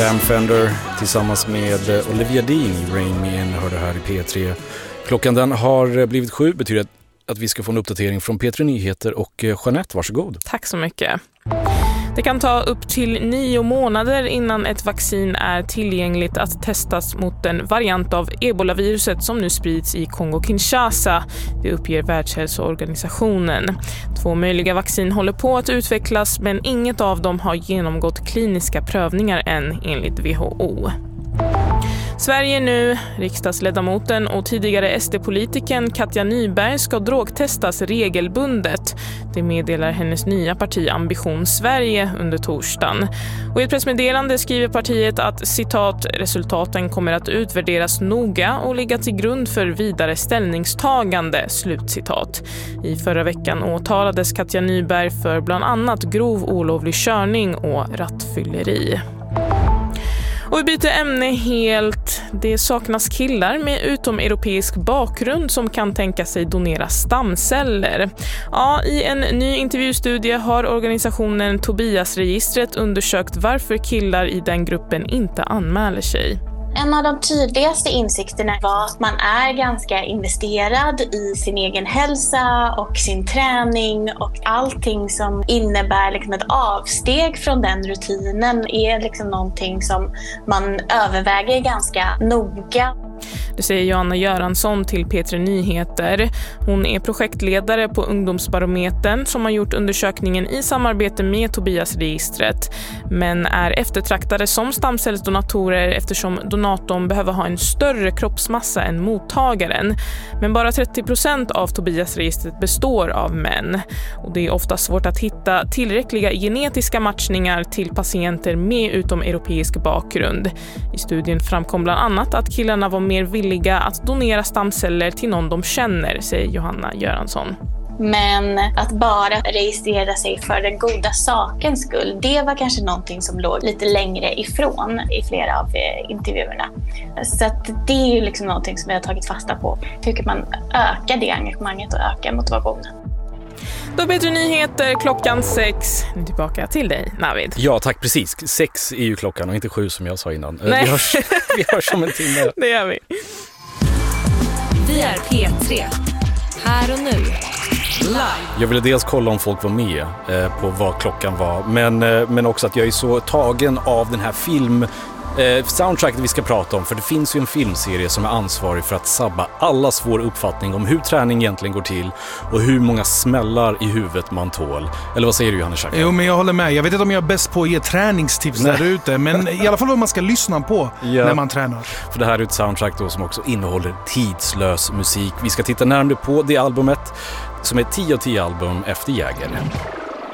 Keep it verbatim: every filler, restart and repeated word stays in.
Sam Fender tillsammans med Olivia Dean, Rain Me In, hörde här i P tre. Klockan den har blivit sju, betyder att vi ska få en uppdatering från P tre Nyheter och Jeanette, varsågod. Tack så mycket. Det kan ta upp till nio månader innan ett vaccin är tillgängligt att testas mot en variant av ebola-viruset som nu sprids i Kongo-Kinshasa. Det uppger Världshälsoorganisationen. Två möjliga vaccin håller på att utvecklas, men inget av dem har genomgått kliniska prövningar än, enligt W H O. Sverige nu, riksdagsledamoten och tidigare S D-politikern Katja Nyberg ska drogtestas regelbundet. Det meddelar hennes nya parti Ambition Sverige under torsdagen. Och i ett pressmeddelande skriver partiet att citat, resultaten kommer att utvärderas noga och ligga till grund för vidare ställningstagande, slutcitat. I förra veckan åtalades Katja Nyberg för bland annat grov olovlig körning och rattfylleri. Och vi byter ämne helt. Det saknas killar med utomeuropeisk bakgrund som kan tänka sig donera stamceller. Ja, i en ny intervjustudie har organisationen Tobias-registret undersökt varför killar i den gruppen inte anmäler sig. En av de tydligaste insikterna var att man är ganska investerad i sin egen hälsa och sin träning, och allting som innebär liksom ett avsteg från den rutinen är liksom någonting som man överväger ganska noga. Det säger Johanna Göransson till P tre Nyheter. Hon är projektledare på Ungdomsbarometern som har gjort undersökningen i samarbete med Tobias-registret, men är eftertraktade som stamcellsdonatorer eftersom donatorn behöver ha en större kroppsmassa än mottagaren. Men bara trettio procent av Tobias-registret består av män. Och det är ofta svårt att hitta tillräckliga genetiska matchningar till patienter med utomeuropeisk bakgrund. I studien framkom bland annat att killarna var mer villiga att donera stamceller till någon de känner, säger Johanna Göransson. Men att bara registrera sig för den goda sakens skull, det var kanske någonting som låg lite längre ifrån i flera av intervjuerna. Så att det är ju liksom någonting som vi har tagit fasta på. Hur kan man öka det engagemanget och öka motivationen? Då blir det nyheter klockan sex. Nu tillbaka till dig, Navid. Ja, tack, precis. Sex är ju klockan och inte sju som jag sa innan. Nej. Vi hörs, vi hörs om en timme. Det gör vi. Vi är P tre. Här och nu. Live. Jag ville dels kolla om folk var med eh, på vad klockan var, men, eh, men också att jag är så tagen av den här film eh, soundtracket vi ska prata om, för det finns ju en filmserie som är ansvarig för att sabba allas vår uppfattning om hur träning egentligen går till och hur många smällar i huvudet man tål. Eller vad säger du, Johannes Schacka? Jo, men jag håller med. Jag vet inte om jag är bäst på att ge träningstips där ute, men i alla fall vad man ska lyssna på ja. när man tränar. För det här är ett soundtrack då som också innehåller tidslös musik. Vi ska titta närmare på det albumet som är tio av tio album efter Jäger.